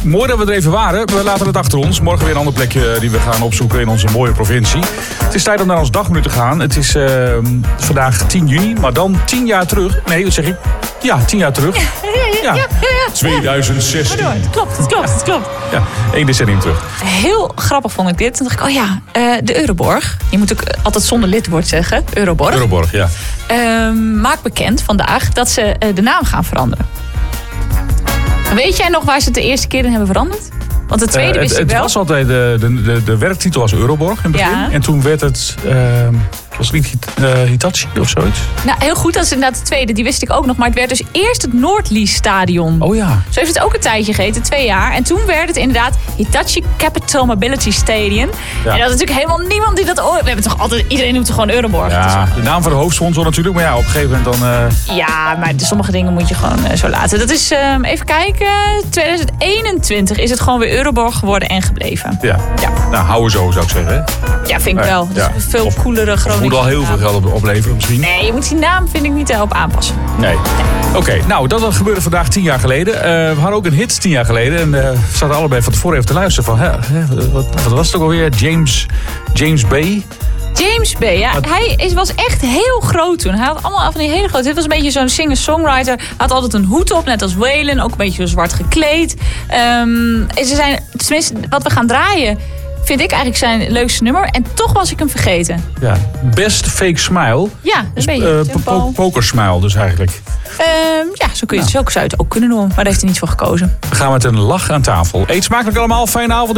mooi dat we er even waren. We laten het achter ons. Morgen weer een ander plekje die we gaan opzoeken in onze mooie provincie. Het is tijd om naar ons dagmenu te gaan. Het is vandaag 10 juni, maar dan 10 jaar terug. Nee, wat zeg ik? Ja, 10 jaar terug. Ja. 2016. Het klopt. Ja, 1 decennium terug. Heel grappig vond ik dit. Toen dacht ik, de Euroborg. Je moet ook altijd zonder lidwoord zeggen. Euroborg, ja. Maakt bekend vandaag dat ze de naam gaan veranderen. Weet jij nog waar ze het de eerste keer in hebben veranderd? Want de tweede wist ik wel. Het was altijd, de werktitel was Euroborg in het begin. Ja. En toen werd het... was het niet Hitachi of zoiets? Nou, heel goed. Dat is inderdaad de tweede. Die wist ik ook nog. Maar het werd dus eerst het Noordlies Stadion. Oh ja. Zo heeft het ook een tijdje gegeten. 2 jaar. En toen werd het inderdaad Hitachi Capital Mobility Stadium. Ja. En dat is natuurlijk helemaal niemand die dat... we hebben toch altijd... Iedereen noemt het gewoon Euroborg. Ja, de naam van de hoofdsponsor natuurlijk. Maar ja, op een gegeven moment dan... Ja, maar sommige dingen moet je gewoon zo laten. Dat is, even kijken... 2021 is het gewoon weer Euroborg geworden en gebleven. Ja. Nou, houden zo, zou ik zeggen. Hè? Ja, vind ik wel. Dat is een veel coolere Groningen. Moet al heel veel geld opleveren misschien. Nee, je moet die naam vind ik niet op aanpassen. Nee. Oké, nou, dat gebeurde vandaag 10 jaar geleden. We hadden ook een hit 10 jaar geleden. En we zaten allebei van tevoren even te luisteren van... wat was het ook alweer? James Bay? James Bay, ja. Hij was echt heel groot toen. Hij had allemaal van die hele grote... Dit was een beetje zo'n singer-songwriter. Hij had altijd een hoed op, net als Waylon. Ook een beetje zwart gekleed. Ze zijn, tenminste, wat we gaan draaien... vind ik eigenlijk zijn leukste nummer. En toch was ik hem vergeten. Ja, Best Fake Smile. Ja, een beetje. Poker Smile dus eigenlijk. Ja, zo zou je het ook kunnen noemen. Maar daar heeft hij niet voor gekozen. We gaan met een lach aan tafel. Eet smakelijk allemaal. Fijne avond.